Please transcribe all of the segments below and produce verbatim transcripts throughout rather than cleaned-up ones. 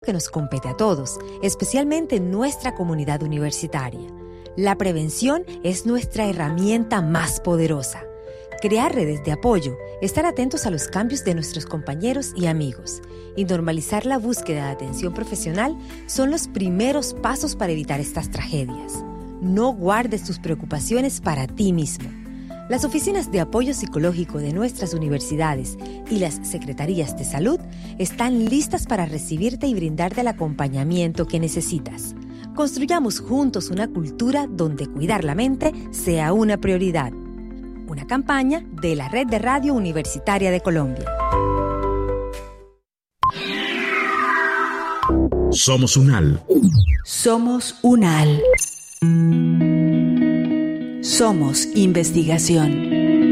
que nos compete a todos, especialmente en nuestra comunidad universitaria. La prevención es nuestra herramienta más poderosa. Crear redes de apoyo, estar atentos a los cambios de nuestros compañeros y amigos y normalizar la búsqueda de atención profesional son los primeros pasos para evitar estas tragedias. No guardes tus preocupaciones para ti mismo. Las oficinas de apoyo psicológico de nuestras universidades y las secretarías de salud están listas para recibirte y brindarte el acompañamiento que necesitas. Construyamos juntos una cultura donde cuidar la mente sea una prioridad. Una campaña de la Red de Radio Universitaria de Colombia. Somos UNAL. Somos UNAL. Somos investigación.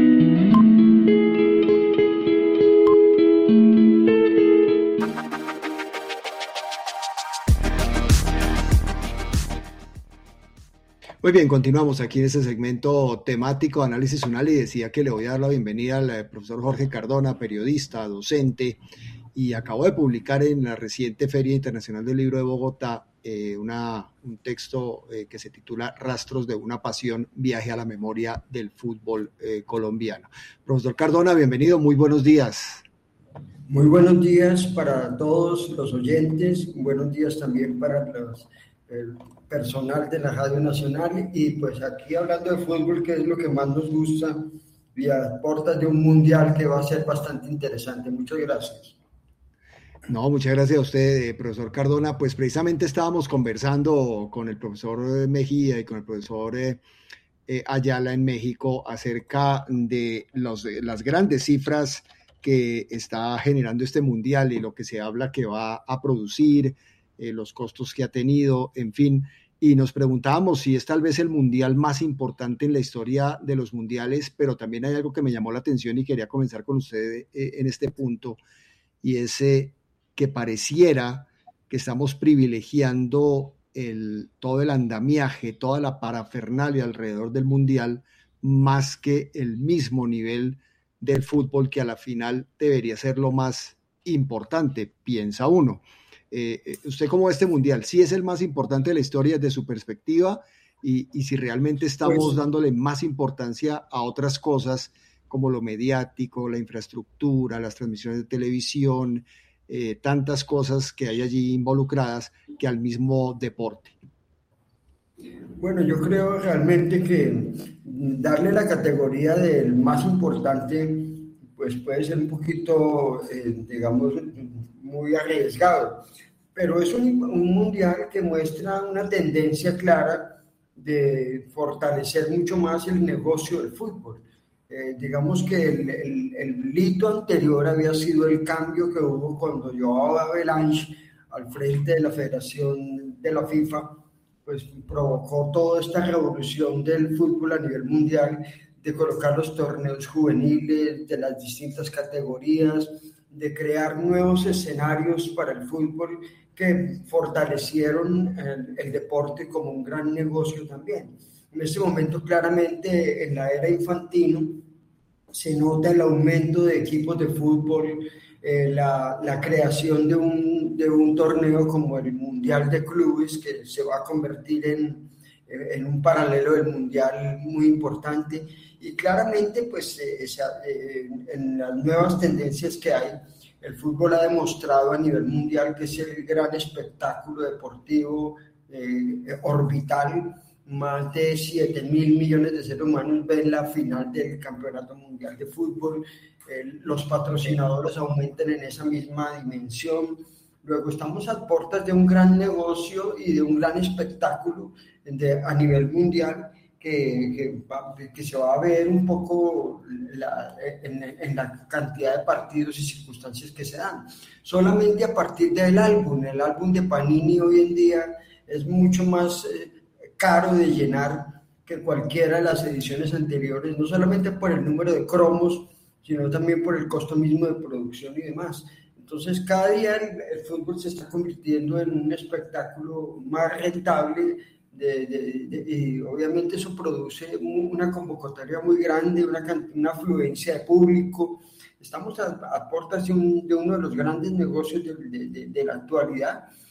Muy bien, continuamos aquí en este segmento temático de Análisis UNAL y decía que le voy a dar la bienvenida al profesor Jorge Cardona, periodista, docente, y acabo de publicar en la reciente Feria Internacional del Libro de Bogotá eh, una, un texto eh, que se titula Rastros de una pasión, viaje a la memoria del fútbol eh, colombiano. Profesor Cardona, bienvenido, muy buenos días. Muy buenos días para todos los oyentes, buenos días también para los, el personal de la Radio Nacional y pues aquí hablando de fútbol, que es lo que más nos gusta, y a puertas de un mundial que va a ser bastante interesante. Muchas gracias. No, muchas gracias a usted, eh, profesor Cardona. Pues precisamente estábamos conversando con el profesor Mejía y con el profesor eh, eh, Ayala en México acerca de los, las grandes cifras que está generando este mundial y lo que se habla que va a producir, eh, los costos que ha tenido, en fin. Y nos preguntábamos si es tal vez el mundial más importante en la historia de los mundiales, pero también hay algo que me llamó la atención y quería comenzar con usted eh, en este punto, y es eh, que pareciera que estamos privilegiando el, todo el andamiaje, toda la parafernalia alrededor del mundial, más que el mismo nivel del fútbol, que a la final debería ser lo más importante, piensa uno. Eh, ¿Usted cómo ve este mundial? ¿Sí es el más importante de la historia desde su perspectiva? Y, y si realmente estamos pues, dándole más importancia a otras cosas como lo mediático, la infraestructura, las transmisiones de televisión, eh, tantas cosas que hay allí involucradas que al mismo deporte. Bueno, yo creo realmente que darle la categoría del más importante pues puede ser un poquito, eh, digamos, muy arriesgado, pero es un, un mundial que muestra una tendencia clara de fortalecer mucho más el negocio del fútbol. Eh, digamos que el, el, el hito anterior había sido el cambio que hubo cuando Joao Havelange, al frente de la Federación de la FIFA, pues provocó toda esta revolución del fútbol a nivel mundial, de colocar los torneos juveniles de las distintas categorías, de crear nuevos escenarios para el fútbol que fortalecieron el, el deporte como un gran negocio también. En este momento, claramente, en la era Infantino, se nota el aumento de equipos de fútbol, eh, la, la creación de un, de un torneo como el Mundial de Clubes, que se va a convertir en, en un paralelo del Mundial muy importante. Y claramente, pues, eh, eh, en las nuevas tendencias que hay, el fútbol ha demostrado a nivel mundial que es el gran espectáculo deportivo eh, orbital. Más de siete mil millones de seres humanos ven la final del Campeonato Mundial de Fútbol. Eh, los patrocinadores aumentan en esa misma dimensión. Luego estamos a puertas de un gran negocio y de un gran espectáculo de, a nivel mundial que, que, va, que se va a ver un poco la, en, en la cantidad de partidos y circunstancias que se dan. Solamente a partir del álbum, el álbum de Panini hoy en día es mucho más eh, caro de llenar que cualquiera de las ediciones anteriores, no solamente por el número de cromos, sino también por el costo mismo de producción y demás. Entonces, cada día el, el fútbol se está convirtiendo en un espectáculo más rentable de, de, de, y obviamente eso produce una convocatoria muy grande, una, una afluencia de público estamos a, a puertas de, un, de uno de los grandes negocios de, de, de, de la actualidad,